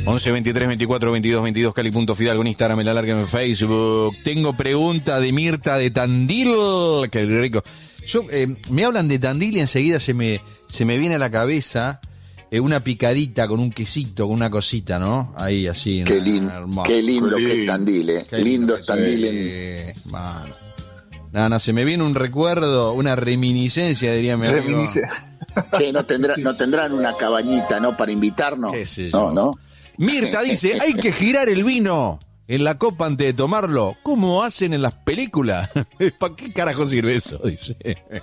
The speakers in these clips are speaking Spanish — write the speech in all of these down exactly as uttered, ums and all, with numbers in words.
once, veintitrés, veinticuatro, veintidós, veintidós, Cali.Fidalgo en Instagram, en la larga en Facebook. Tengo pregunta de Mirta de Tandil. Qué rico. Yo, eh, me hablan de Tandil y enseguida se me, se me viene a la cabeza eh, una picadita con un quesito, con una cosita, ¿no? Ahí, así. Qué, lin, qué lindo que es Tandil, ¿eh? Qué lindo es Tandil. Eh, en... Mano. Nada, no, se me viene un recuerdo, una reminiscencia, diría mi amigo. Che, ¿no, tendrá, ¿no tendrán una cabañita, no, para invitarnos? ¿Qué sé No, yo? ¿no? Mirta dice, hay que girar el vino en la copa antes de tomarlo. ¿Cómo hacen en las películas? ¿Para qué carajo sirve eso? Dice.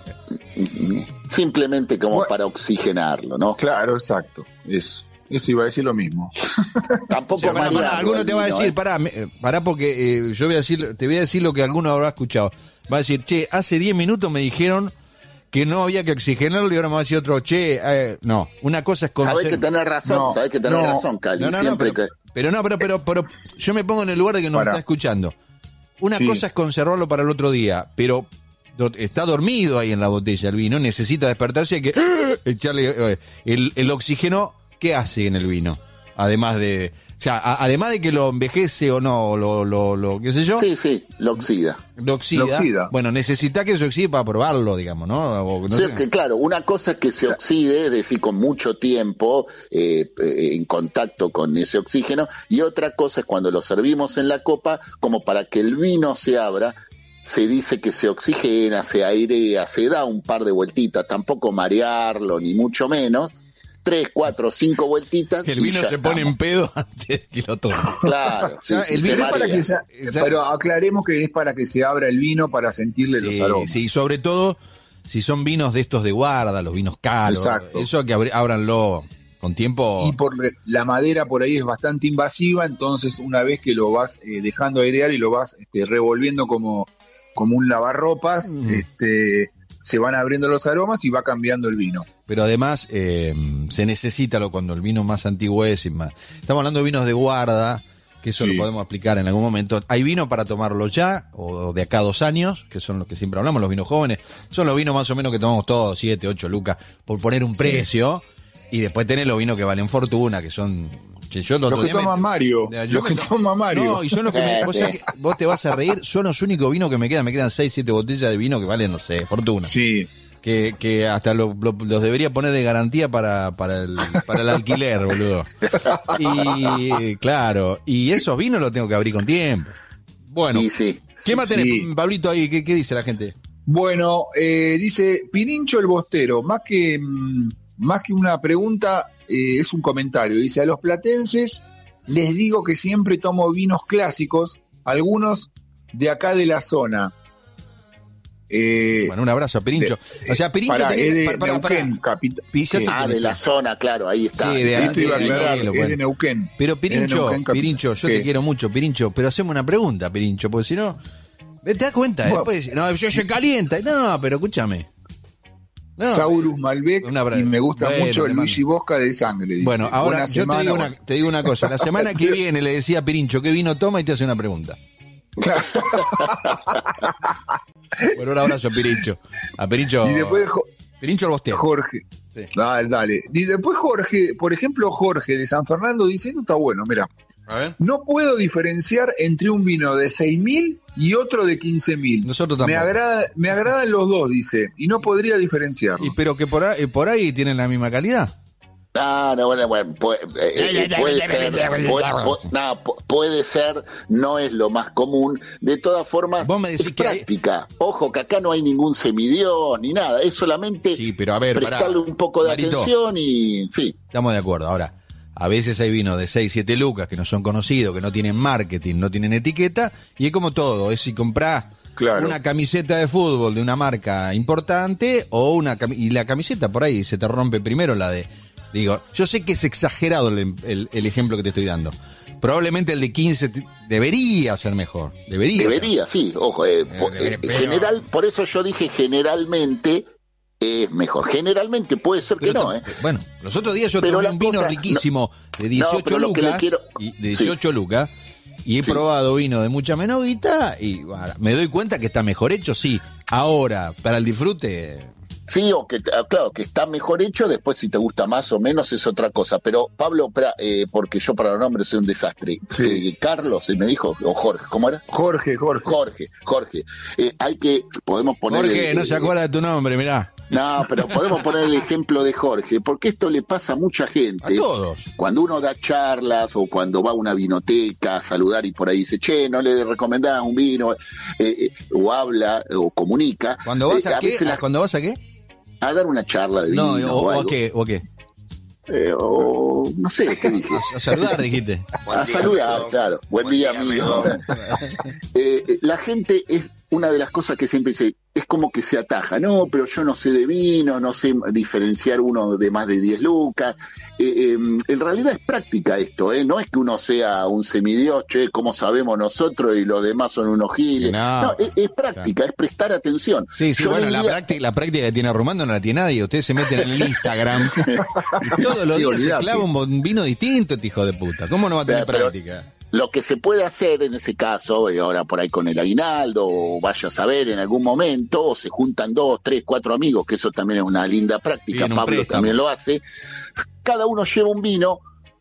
Simplemente como bueno, para oxigenarlo, ¿no? Claro, exacto. Eso. Eso iba a decir lo mismo. Tampoco, o sea, pará, pará, alguno te va a decir, ¿eh? pará, pará porque eh, yo voy a decir, te voy a decir lo que alguno habrá escuchado. Va a decir, che, hace diez minutos me dijeron que no había que oxigenarlo y ahora me va a decir otro, che, eh, no, una cosa es conocer... Sabés que tenés razón, no, sabés que tenés no, razón, Cali. No, no, siempre no, pero, que... pero no, pero, pero, pero yo me pongo en el lugar de que nos Pará. está escuchando. Una Sí. cosa es conservarlo para el otro día, pero do- está dormido ahí en la botella el vino, necesita despertarse y hay que echarle eh, el, el oxígeno. ¿Qué hace en el vino? Además de... O sea, a- además de que lo envejece o no, lo, lo, lo qué sé yo, Sí, sí, lo oxida. lo oxida. Lo oxida. Bueno, necesita que se oxide para probarlo, digamos, ¿no? O, no Sí, sé. que claro, una cosa es que se oxide, es decir, con mucho tiempo eh, eh, en contacto con ese oxígeno, y otra cosa es cuando lo servimos en la copa, como para que el vino se abra, se dice que se oxigena, se airea, se da un par de vueltitas, tampoco marearlo, ni mucho menos, tres, cuatro, cinco vueltitas. El y vino ya se pone en estamos. pedo antes de que lo tome. Claro, sí, O sea, sí, el se vino Es para marea. que sea- Ya- pero aclaremos que es para que se abra el vino para sentirle los Sí, aromas. sí, sobre todo si son vinos de estos de guarda, los vinos caros. Exacto. Eso que abri- ábranlo con tiempo. Y por la madera por ahí es bastante invasiva, entonces una vez que lo vas eh, dejando airear y lo vas este, revolviendo como, como un lavarropas, Mm. este, se van abriendo los aromas y va cambiando el vino. Pero además eh, se necesita lo cuando el vino más antiguo es y más. Estamos hablando de vinos de guarda, que eso Sí. lo podemos aplicar en algún momento. Hay vino para tomarlo ya, o de acá a dos años, que son los que siempre hablamos, los vinos jóvenes. Son los vinos más o menos que tomamos todos, siete, ocho lucas, por poner un precio. Y después tenés los vinos que valen fortuna, que son... Che, yo el Los otro que día me- toma Mario, Ya, yo los me que to- toma Mario. No, y son los que me- Sí, vos, sí. sabés que vos te vas a reír, son los únicos vinos que me quedan, me quedan seis, siete botellas de vino que valen, no sé, fortuna. Sí, Que, que hasta lo- lo- los debería poner de garantía para, para, el, para el alquiler, boludo. Y claro, y esos vinos los tengo que abrir con tiempo. Bueno, Y sí. ¿qué más tenés, Sí. Pablito, ahí? ¿Qué, qué dice la gente? bueno, eh, dice Pirincho el Bostero, más que, mm, más que una pregunta, eh, es un comentario. Dice, a los platenses les digo que siempre tomo vinos clásicos, algunos de acá de la zona. Eh, Bueno, un abrazo a Pirincho. O sea, Pirincho pará, tenés es de pará, pará, pará. Neuquén, capita- Pi- ya ¿qué? sé Ah, quién de es. la zona, claro, ahí está. Sí, de ahí. Esto iba a de- aclarar, de- es bueno. de Neuquén. Pero Es de Pirincho, Neuquén, capita- Pirincho, yo ¿Qué? te quiero mucho, Pirincho, pero hacemos una pregunta, Pirincho, porque si no, ¿te das cuenta? Bueno. Después, no, yo se calienta. No, pero escúchame. No, Saurus Malbec, una bra- y me gusta bueno, mucho el hermano. Luigi Bosca de sangre. Dice. Bueno, ahora Buena yo te semana, digo, una, bueno. te digo una cosa. La semana que viene le decía a Pirincho qué vino toma y te hace una pregunta. Bueno, un abrazo, Pirincho. A Pirincho. Y después Jo- Pirincho el Bostero. Jorge. Sí. Dale, dale. Y después Jorge, por ejemplo, Jorge de San Fernando dice, esto está bueno, mira. A ver. No puedo diferenciar entre un vino de seis mil y otro de quince mil. Nosotros Me, tampoco. agrada, me agradan los dos, dice, y no podría diferenciarlo. Y pero que por ahí, por ahí tienen la misma calidad. Ah, no, bueno, bueno, puede, eh, eh, puede ser, puede, puede- no, pu- puede ser, no es lo más común. De todas formas, Vos me decís es que hay- práctica. Ojo, que acá no hay ningún semidión ni nada, es solamente Sí, pero a ver, pará. prestarle un poco de Marito. atención y sí. Estamos de acuerdo. Ahora, a veces hay vinos de seis, siete lucas que no son conocidos, que no tienen marketing, no tienen etiqueta, y es como todo, es si comprás Claro. una camiseta de fútbol de una marca importante o una cami- y la camiseta por ahí se te rompe primero la de... Digo, yo sé que es exagerado el, el- el ejemplo que te estoy dando. Probablemente el de quince te- debería ser mejor. Debería. Debería, sí, ojo, eh, po- debería, eh, pero- general, por eso yo dije generalmente es mejor. Generalmente puede ser que Pero no, te- ¿eh? Bueno, los otros días yo Pero tomé la un vino cosa- riquísimo de dieciocho pero lo que le lucas, quiero- y de dieciocho lucas, y he Sí. probado vino de mucha menos guita, y bueno, me doy cuenta que está mejor hecho, sí. Ahora, para el disfrute, Sí, o que, claro, que está mejor hecho, después si te gusta más o menos es otra cosa. Pero Pablo, pra, eh, porque yo para los nombres soy un desastre. Sí. Eh, Carlos, ¿me dijo? O Jorge, ¿cómo era? Jorge, Jorge. Jorge, Jorge. Eh, hay que, podemos poner... Jorge, el, no se acuerda de tu nombre, mirá. No, pero podemos poner el ejemplo de Jorge, porque esto le pasa a mucha gente. A todos. Cuando uno da charlas o cuando va a una vinoteca a saludar y por ahí dice, che, no le recomendás un vino, eh, eh, o habla o comunica. ¿Cuando vas eh, a, a qué? veces la- ¿Cuando vas a qué? a dar una charla de vino No, o, o o a algo. qué, o a qué. Eh, o no sé, ¿qué dije? A, a saludar, dijiste. A saludar, claro. Buen, Buen día, día, amigo. amigo. Eh, eh, la gente es una de las cosas que siempre dice, es como que se ataja, no, pero yo no sé de vino, no sé diferenciar uno de más de diez lucas. Eh, eh, en realidad es práctica esto, ¿eh? No es que uno sea un semidios, che, como sabemos nosotros y los demás son unos giles. No. No, es, es práctica, es prestar atención. Sí, sí, Yo bueno, le la diría- práctica, la práctica que tiene Arrumando no la tiene nadie. Ustedes se meten en el Instagram y todos los Sí, días se olvidate. clava un bon- vino distinto, este hijo de puta. ¿Cómo no va a tener Pero- práctica? Lo que se puede hacer en ese caso, y ahora por ahí con el aguinaldo, o vaya a saber en algún momento, o se juntan dos, tres, cuatro amigos, que eso también es una linda práctica, Sí, en un Pablo préstamo. también lo hace, cada uno lleva un vino,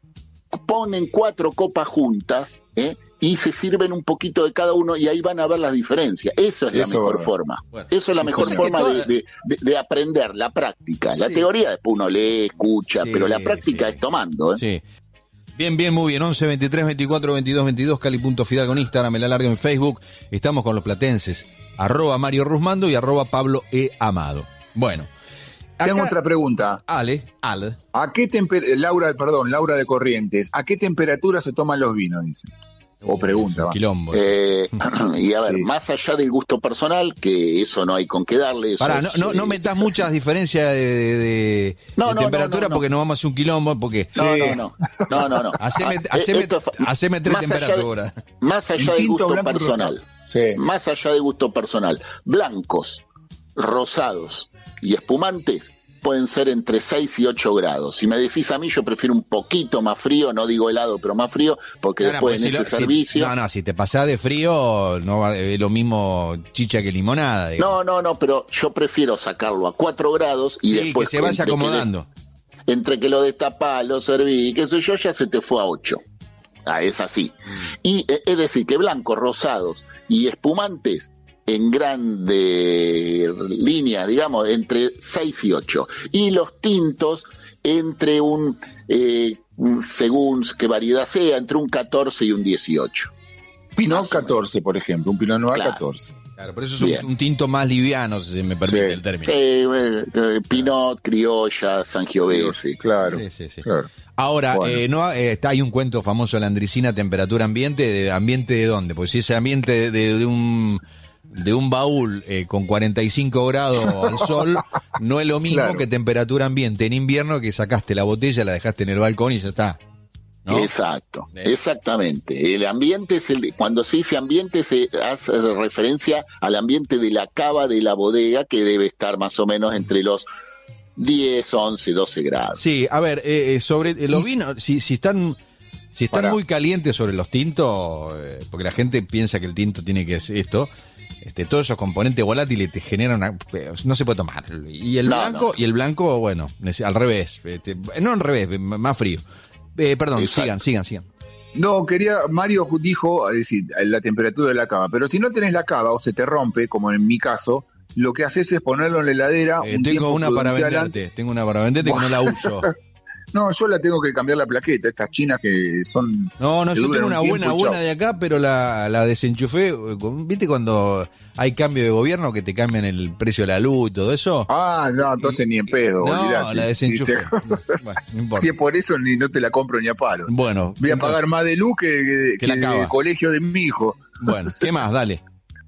ponen cuatro copas juntas, ¿eh? Y se sirven un poquito de cada uno y ahí van a ver las diferencias. Eso es la Eso, mejor bueno. forma. Bueno, Eso es la mejor sí, forma que de, toda- de- de- de aprender, la práctica. La Sí. teoría después uno lee, escucha, Sí, pero la práctica sí. es tomando, ¿eh? Sí. Bien, bien, muy bien. once, veintitrés, veinticuatro, veintidós, veintidós, Cali.Fidal con Instagram, el alargue en Facebook. Estamos con los platenses. Arroba Mario Rusmando y arroba Pablo E. Amado. Bueno. Tengo acá- otra pregunta. Ale, Ale. ¿A qué temper Laura, perdón, Laura de Corrientes, ¿a qué temperatura se toman los vinos? Dice. O pregunta, va. Quilombo. Eh, y a ver, Sí. más allá del gusto personal, que eso no hay con qué darle. eso Pará, no, es, no, no eh, metas es así. muchas diferencias de, de- de- No, de no, temperatura no, no, no. porque nos vamos a hacer un quilombo. Porque No, Sí. no, no, no, no, no. haceme, Ah, haceme, esto es fa- haceme tres más allá de- temperaturas. Más allá del Tinto, gusto blanco y personal, rosado. Sí. más allá del gusto personal, blancos, rosados y espumantes pueden ser entre seis y ocho grados. Si me decís a mí, yo prefiero un poquito más frío, no digo helado, pero más frío, porque No, no, después porque en si ese lo- si- servicio... no, no, si te pasás de frío, no va- es lo mismo chicha que limonada. digamos. No, no, no, pero yo prefiero sacarlo a cuatro grados y Sí, después... que se vaya entre que le- acomodando. entre que lo destapás, lo serví, qué sé yo, ya se te fue a ocho. Ah, es así. Y eh, es decir, que blancos, rosados y espumantes en grande línea, digamos, entre seis y ocho. Y los tintos entre un, eh, un- según qué variedad sea, entre un catorce y un dieciocho. Pinot catorce, por ejemplo, un Pinot Noir Claro. catorce. Claro, por eso es un, Bien. un tinto más liviano, si se me permite Sí. el término. Sí, eh, eh, Pinot, Criolla, Sangiovese. Claro, Sí, sí, sí. claro. Ahora, Bueno. eh, no, eh, está, hay un cuento famoso de la Andricina, temperatura ambiente, de ambiente de dónde, pues si ese ambiente de, de un de un baúl eh, con cuarenta y cinco grados al sol, no es lo mismo Claro. que temperatura ambiente en invierno, que sacaste la botella, la dejaste en el balcón y ya está. ¿no? Exacto, Bien. exactamente. El ambiente es el de- cuando se dice ambiente se hace referencia al ambiente de la cava de la bodega, que debe estar más o menos entre los diez, once, doce grados. Sí, a ver, eh, eh, sobre eh, los vinos, si, si están si están Pará. muy calientes sobre los tintos, eh, porque la gente piensa que el tinto tiene que ser esto, este, todos esos componentes volátiles te generan una, no se puede tomar. Y el No, blanco, no. y el blanco, bueno, nece- al revés, este, no al revés, m- más frío. Eh, perdón, Exacto. sigan, sigan, sigan. No, quería, Mario dijo, es decir, la temperatura de la cava, pero si no tenés la cava o se te rompe, como en mi caso, lo que haces es ponerlo en la heladera. Eh, un tengo tiempo una para prudencial venderte, tengo una para venderte que no la uso. antes. No, yo la tengo que cambiar la plaqueta, estas chinas que son... No, no, que yo duran tengo un una tiempo buena, y buena chau. de acá, pero la, la desenchufé. eh, con- ¿Viste cuando hay cambio de gobierno que te cambian el precio de la luz y todo eso? Ah, no, entonces ni en pedo, No, olvidate. la desenchufé. Si, te- Bueno, no importa. si es por eso, ni no te la compro ni a palo. Bueno, Voy a entonces, pagar más de luz que, que, Que la que cava. el colegio de mi hijo. bueno, ¿qué más? Dale.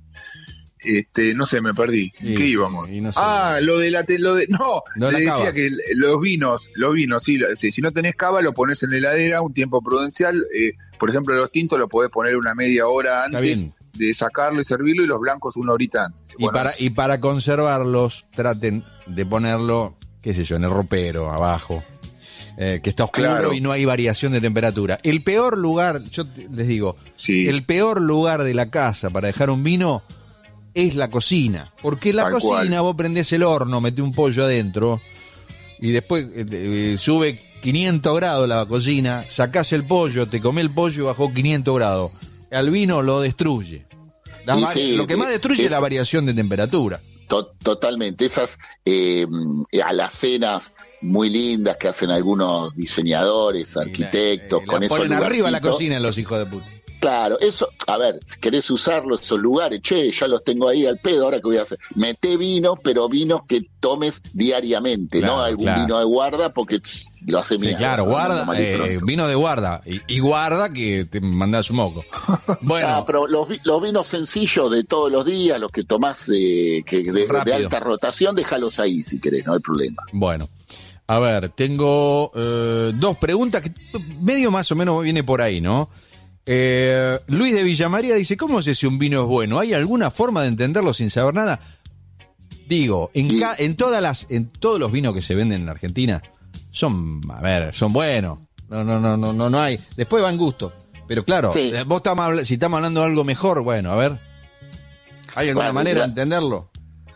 Este, no sé, me perdí. Sí, ¿Qué íbamos? y no sé. Ah, lo de la te- lo de no, No, le la decía cava. que el- los vinos, los vinos, sí, lo- sí, si no tenés cava lo pones en la heladera un tiempo prudencial, eh, por ejemplo, los tintos lo podés poner una media hora Está antes bien. de sacarlo y servirlo y los blancos una horita antes. Y, Bueno, para, es- y para conservarlos, traten de ponerlo, qué sé yo, en el ropero, abajo, eh, que está oscuro Claro. y no hay variación de temperatura. El peor lugar, yo te- les digo, sí. el peor lugar de la casa para dejar un vino es la cocina. Porque la Tal cocina, cual. vos prendés el horno, metés un pollo adentro y después eh, eh, sube quinientos grados la cocina, sacás el pollo, te comés el pollo y bajó quinientos grados. Al vino lo destruye. Las Y vari- sí, lo que más destruye es- es la variación de temperatura. To- Totalmente. Esas eh, alacenas muy lindas que hacen algunos diseñadores, arquitectos, Eh, con la esos ponen arriba la lugarcitos. cocina los hijos de puta. Claro, eso, a ver, si querés usarlos, esos lugares, che, ya los tengo ahí al pedo, ahora qué voy a hacer. Meté vino, pero vinos que tomes diariamente, Claro, no algún claro. vino de guarda, porque tss, lo hace Sí, mierda. claro, ¿no? guarda, Mal y eh, pronto. vino de guarda. Y, y guarda que te mandás un moco. Bueno, Ah, pero los, vi- los vinos sencillos de todos los días, los que tomás eh, que de, de Rápido. alta rotación, déjalos ahí si querés, no hay problema. bueno. A ver, tengo eh, dos preguntas que medio más o menos viene por ahí, ¿no? Eh, Luis de Villamaría dice, ¿cómo sé si un vino es bueno? ¿Hay alguna forma de entenderlo sin saber nada? Digo, en, Sí. ca- en todas las, en todos los vinos que se venden en Argentina son, a ver, son buenos. No, no, no, no, no, no hay. Después va en gusto. Pero claro, Sí. eh, vos estamos habla- si estamos hablando de algo mejor, bueno, a ver. ¿Hay alguna Bueno, manera ya- de entenderlo?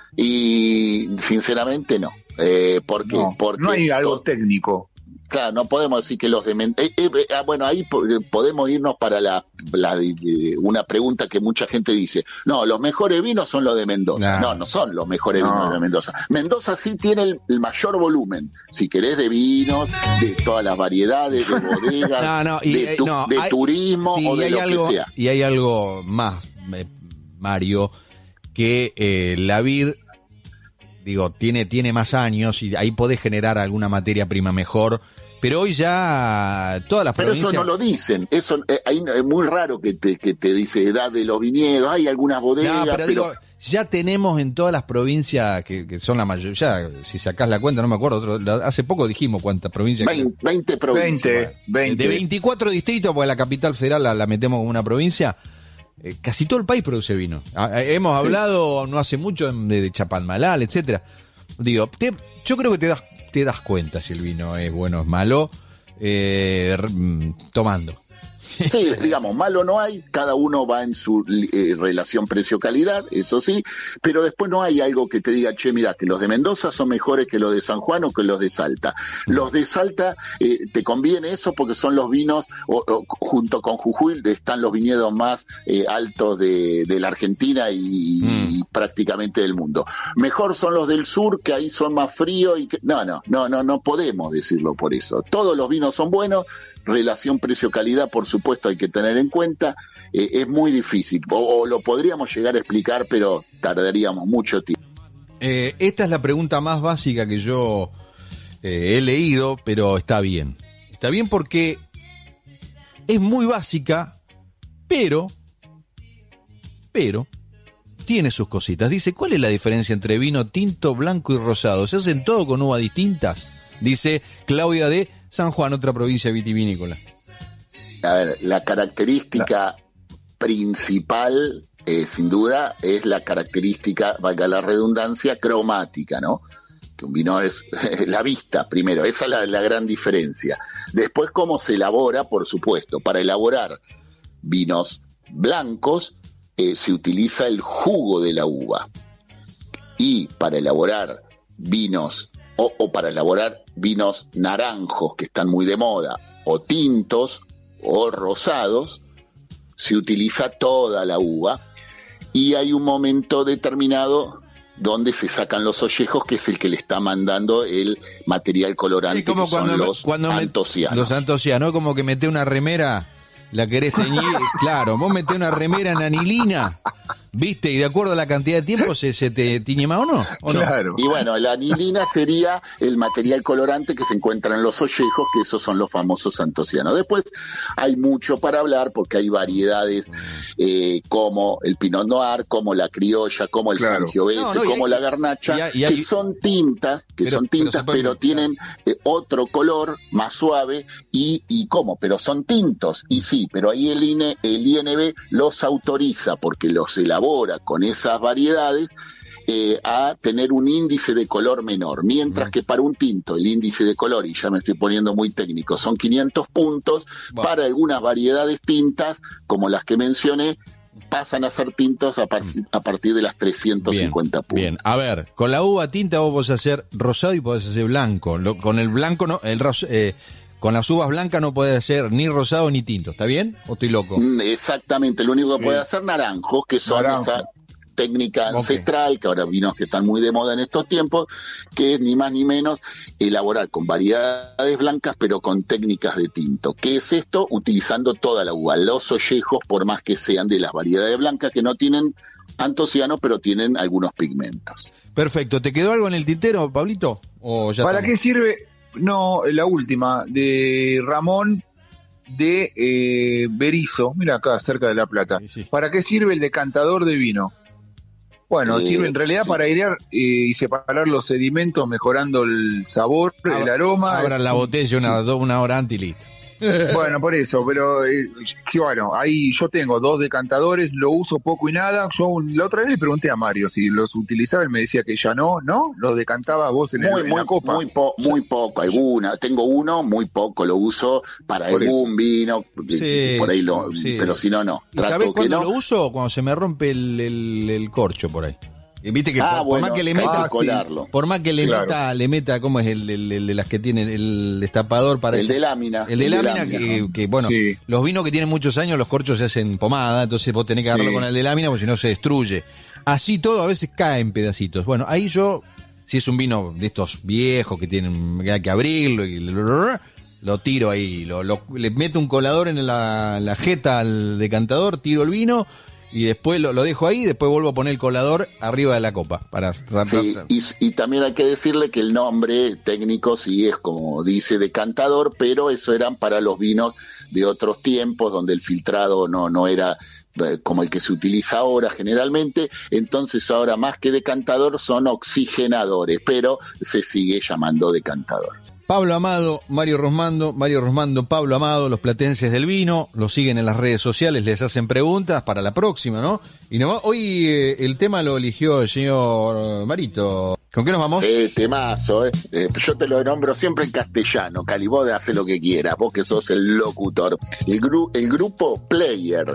Y sinceramente no. Eh, porque, No, porque no hay algo to- técnico. Claro, no podemos decir que los de Men- eh, eh, ah, bueno, ahí po- eh, podemos irnos para la, la de- de- una pregunta que mucha gente dice. No, los mejores vinos son los de Mendoza. Nah. No, no son los mejores No. vinos de Mendoza. Mendoza sí tiene el, el mayor volumen, si querés, de vinos, de todas las variedades, de bodegas, No, no, y, de, eh, tu- no, de hay- turismo sí, o y de hay lo algo, que sea. Y hay algo más, eh, Mario, que eh, la vid, digo, tiene, tiene más años y ahí podés generar alguna materia prima mejor, pero hoy ya todas las Pero eso provincias... no lo dicen. Eso eh, ahí no- es muy raro que te, que te dice edad de los viñedos. Hay algunas bodegas, No, pero, pero, digo, ya tenemos en todas las provincias, que, que son la mayoría, ya, si sacás la cuenta, no me acuerdo, otro- la- hace poco dijimos cuántas provincias... veinte, veinte provincias. veinte, veinte. De veinticuatro distritos, porque la capital federal la, la metemos como una provincia, eh, casi todo el país produce vino. Ah, eh, hemos Sí. hablado no hace mucho de, de Chapalmalal, etcétera. Digo, te- yo creo que te das, te das cuenta si el vino es bueno o es malo, eh, r- mm, tomando. Sí, digamos, malo no hay, cada uno va en su eh, relación precio-calidad, eso sí, pero después no hay algo que te diga, che, mira, que los de Mendoza son mejores que los de San Juan o que los de Salta. Los de Salta, eh, te conviene eso porque son los vinos, o, o, junto con Jujuy, están los viñedos más eh, altos de, de la Argentina y, Mm. y prácticamente del mundo. Mejor son los del sur, que ahí son más fríos y que... No, no, no, no, no podemos decirlo por eso. Todos los vinos son buenos, relación precio-calidad, por supuesto, hay que tener en cuenta. Eh, es muy difícil, o, o lo podríamos llegar a explicar, pero tardaríamos mucho tiempo. Eh, esta es la pregunta más básica que yo eh, he leído, pero está bien. Está bien porque es muy básica, pero, pero, tiene sus cositas. Dice, ¿cuál es la diferencia entre vino tinto, blanco y rosado? ¿Se hacen todo con uvas distintas? Dice Claudia de San Juan, otra provincia vitivinícola. A ver, la característica principal, eh, sin duda, es la característica, valga la redundancia, cromática, ¿no? Que un vino es la vista, primero, esa es la, la gran diferencia. Después, cómo se elabora, por supuesto. Para elaborar vinos blancos, eh, se utiliza el jugo de la uva. Y para elaborar vinos, o, o para elaborar vinos naranjos, que están muy de moda, o tintos, o rosados, se utiliza toda la uva. Y hay un momento determinado donde se sacan los ollejos, que es el que le está mandando el material colorante, Es como que cuando, son me- los cuando me- antocianos. los antocianos, como que mete una remera, la querés teñir, claro, vos metés una remera en anilina, ¿viste? Y de acuerdo a la cantidad de tiempo se, se te tiñe más o no, ¿o no? Claro. Y bueno, la anilina sería el material colorante que se encuentra en los ollejos, que esos son los famosos antocianos. Después hay mucho para hablar porque hay variedades eh, como el Pinot Noir, como la criolla, como el Claro. Sangiovese, No, no, y como hay- la Garnacha, y hay- y hay- que son tintas, que Pero- son pero tintas, se pero, pueden- tienen eh, otro color más suave y, y cómo, pero son tintos, y sí, pero ahí el, I N E, el I N B los autoriza porque los elabora con esas variedades eh, a tener un índice de color menor, mientras Mm. que para un tinto el índice de color, y ya me estoy poniendo muy técnico, son quinientos puntos, Bueno. para algunas variedades tintas, como las que mencioné, pasan a ser tintos a, par- a partir de las trescientos cincuenta bien, puntos. Bien, a ver, con la uva tinta vos podés hacer rosado y podés hacer blanco. Lo, con el blanco no, el ros, eh, con las uvas blancas no podés hacer ni rosado ni tinto, ¿está bien? ¿O estoy loco? Mm, Exactamente, lo único que Sí. puede hacer naranjos, que son Naranjo. esa técnica Ok. ancestral, que ahora vinos que están muy de moda en estos tiempos, que es ni más ni menos elaborar con variedades blancas, pero con técnicas de tinto. ¿Qué es esto? Utilizando toda la uva, los ollejos, por más que sean de las variedades blancas, que no tienen antocianos, pero tienen algunos pigmentos. Perfecto, ¿te quedó algo en el tintero, Pablito? ¿O ya ¿Para estamos? qué sirve? No, la última, de Ramón de eh, Berizo, mira acá, cerca de La Plata. Sí, sí. ¿Para qué sirve el decantador de vino? Bueno, Eh, sirve en realidad sí. para airear eh, y separar los sedimentos, mejorando el sabor, Abra- el aroma. Abran Es la un- botella una, do- una hora antes y listo. Bueno, por eso, pero eh, que bueno, ahí yo tengo dos decantadores, lo uso poco y nada. Yo un- la otra vez le pregunté a Mario si los utilizaba, él me decía que ya no, ¿no? Los decantabas vos en, el- Muy, en muy, la copa. muy, po- muy poco, alguna. Tengo uno, muy poco, lo uso para Por algún vino, Sí, por ahí lo, sí. pero si no, no. ¿Y Trato sabés que cuándo no. lo uso? Cuando se me rompe el, el- el corcho por ahí. Y viste que Ah, por, por bueno, más que le hay que meta, Ah, sí. colarlo. por más que le Claro. meta, le meta, ¿cómo es el, el- el de las que tienen el destapador para El eso? de lámina. El de lámina, que, ¿no? que, bueno, Sí. los vinos que tienen muchos años, los corchos se hacen pomada, entonces vos tenés que agarrarlo Sí. con el de lámina porque si no se destruye. Así todo a veces cae en pedacitos. Bueno, ahí yo, si es un vino de estos viejos que tienen que hay que abrirlo y lo, lo tiro ahí, lo, lo- le meto un colador en la, la jeta al decantador, tiro el vino y después lo, lo dejo ahí y después vuelvo a poner el colador arriba de la copa para Sí, y, y también hay que decirle que el nombre técnico sí es como dice decantador, pero eso eran para los vinos de otros tiempos donde el filtrado no, no era eh, como el que se utiliza ahora generalmente, entonces ahora más que decantador son oxigenadores, pero se sigue llamando decantador. Pablo Amado, Mario Rosmando, Mario Rosmando, Pablo Amado, los platenses del vino, los siguen en las redes sociales, les hacen preguntas para la próxima, ¿no? Y nomás, hoy eh, el tema lo eligió el señor Marito. ¿Con qué nos vamos? Eh, temazo, eh. Eh, yo te lo nombro siempre en castellano, Cali, vos hace lo que quieras, vos que sos el locutor. El, gru- el grupo Player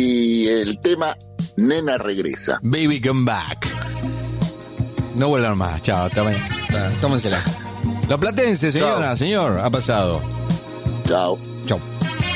y el tema Nena Regresa. Baby Come Back. No vuelvan más, chao, tomen- tómensela. Los platenses, señora, señor, ha pasado. Chao.